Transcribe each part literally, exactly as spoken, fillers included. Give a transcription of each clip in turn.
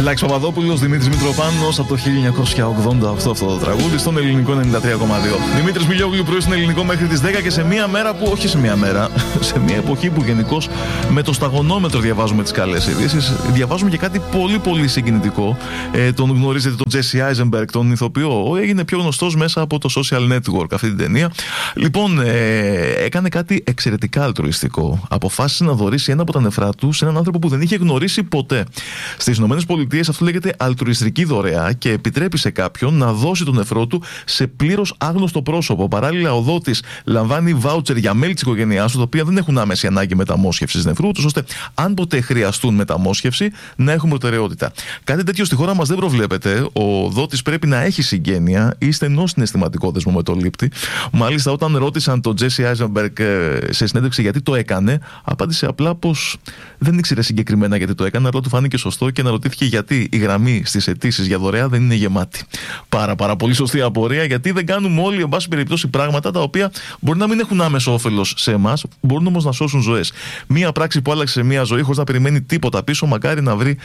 Λάκης Παπαδόπουλος, Δημήτρης Μητροπάνος, από το χίλια εννιακόσια ογδόντα οκτώ αυτό το τραγούδι, στον ελληνικό ενενήντα τρία κόμμα δύο. Δημήτρης Μιλιόγλου, πρωί στον ελληνικό μέχρι τις δέκα και σε μία μέρα που, όχι σε μία μέρα, σε μία εποχή που γενικώς με το σταγονόμετρο διαβάζουμε τις καλές ειδήσεις, διαβάζουμε και κάτι πολύ πολύ συγκινητικό. Ε, τον γνωρίζετε τον Τζέσι Άιζενμπεργκ, τον ηθοποιό, έγινε πιο γνωστός μέσα από το Social Network, αυτή την ταινία. Λοιπόν, ε, έκανε κάτι εξαιρετικά αλτρουιστικό. Αποφάσισε να δωρήσει ένα από τα νεφρά του σε έναν άνθρωπο που δεν είχε γνωρίσει ποτέ. Στις ΗΠΑ αυτό λέγεται αλτρουιστική δωρεά και επιτρέπει σε κάποιον να δώσει τον νεφρό του σε πλήρως άγνωστο πρόσωπο. Παράλληλα, ο δότης λαμβάνει βάουτσερ για μέλη της οικογένειάς του, τα οποία δεν έχουν άμεση ανάγκη μεταμόσχευσης νεφρού τους, ώστε αν ποτέ χρειαστούν μεταμόσχευση να έχουν προτεραιότητα. Κάτι τέτοιο στη χώρα μας δεν προβλέπεται. Ο δότης πρέπει να έχει συγγένεια ή στενό συναισθηματικό δεσμό με τον λήπτη. Μάλιστα, όταν ρώτησαν τον Τζέσι Άιζενμπεργκ σε συνέντευξη γιατί το έκανε, απάντησε απλά πως δεν ήξερε συγκεκριμένα γιατί το έκανε, αλλά του φάνηκε σωστό και αναρωτήθηκε γιατί η γραμμή στις αιτήσεις για δωρεά δεν είναι γεμάτη. Πάρα, πάρα πολύ σωστή απορία, γιατί δεν κάνουμε όλοι, εν πάση περιπτώσει, πράγματα τα οποία μπορεί να μην έχουν άμεσο όφελος σε εμάς, μπορούν όμως να σώσουν ζωές. Μία πράξη που άλλαξε μια ζωή χωρίς να περιμένει τίποτα πίσω, μακάρι να βρει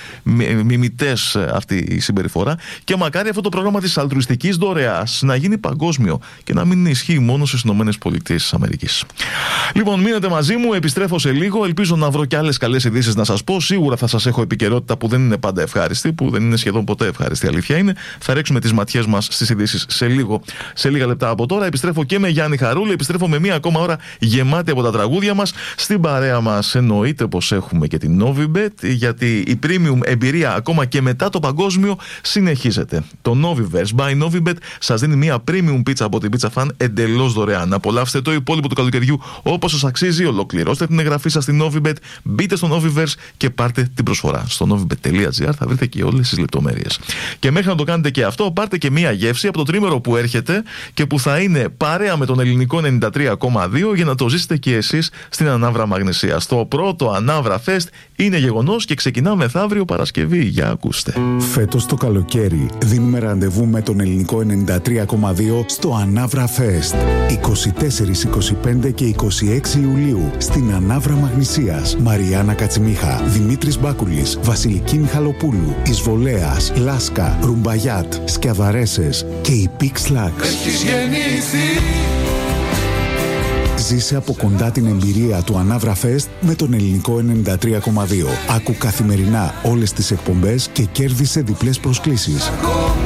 μιμητές αυτή η συμπεριφορά και μακάρι αυτό το πρόγραμμα της αλτρουιστικής δωρεάς να γίνει παγκόσμιο και να μην ισχύει μόνο στις ΗΠΑ. Λοιπόν, μείνετε μαζί μου, επιστρέφω σε λίγο. Ελπίζω να βρω και άλλες καλές ειδήσεις να σας πω. Σίγουρα θα σας έχω επικαιρότητα που δεν είναι πάντα ευχάριστη, που δεν είναι σχεδόν ποτέ ευχάριστη, αλήθεια είναι. Θα ρίξουμε τις ματιές μας στις ειδήσεις σε λίγο, σε λίγα λεπτά από τώρα. Επιστρέφω και με Γιάννη Χαρούλη. Επιστρέφω με μία ακόμα ώρα γεμάτη από τα τραγούδια μας. Στην παρέα μας εννοείται πως έχουμε και την Novibet, γιατί η premium εμπειρία ακόμα και μετά το παγκόσμιο συνεχίζεται. Το Noviverse by Novibet σας δίνει μία premium pizza από την Pizza Fan εντελώς δωρεάν. Απολαύστε το υπόλοιπο του καλοκαιριού όπως σας αξίζει. Ολοκληρώστε την εγγραφή σας στην Novibet, μπείτε στο Noviverse και πάρτε την προσφορά. Στο novibet τελεία gr θα βρείτε και όλες τις λεπτομέρειες. Και μέχρι να το κάνετε και αυτό, πάρτε και μία γεύση από το τρίμερο που έρχεται και που θα είναι παρέα με τον ελληνικό ενενήντα τρία κόμμα δύο για να το ζήσετε και εσείς στην Ανάβρα Μαγνησίας. Το πρώτο Ανάβρα Fest είναι γεγονός και ξεκινά μεθαύριο Παρασκευή. Για ακούστε. Φέτος το καλοκαίρι δίνουμε ραντεβού με τον ελληνικό ενενήντα τρία κόμμα δύο στο Ανάβρα Fest. είκοσι τέσσερα, είκοσι πέντε και είκοσι έξι Ιουλίου στην Ανάβρα Μαγνησίας. Μαριάννα Κατσιμίχα, Δημήτρης Μπάκουλης, Βασιλική Μιχαλοπούλου, Εισβολέας, Λάσκα, Ρουμπαγιάτ, Σκιαδαρέσες και η Pix Lax. Έχεις γεννηθεί. Ζήσε από κοντά την εμπειρία του Ανάβρα Fest με τον ελληνικό ενενήντα τρία κόμμα δύο. Άκου καθημερινά όλες τις εκπομπές και κέρδισε διπλές προσκλήσεις.